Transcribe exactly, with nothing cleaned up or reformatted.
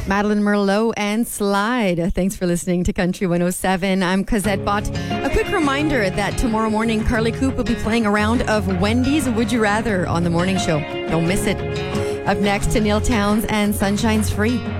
Madeline Merlot and Slide. Thanks for listening to Country one oh seven. I'm Cosette Bott. A quick reminder that tomorrow morning, Carly Coop will be playing a round of Wendy's Would You Rather on the morning show. Don't miss it. Up next, to Neil Towns and Sunshine's Free.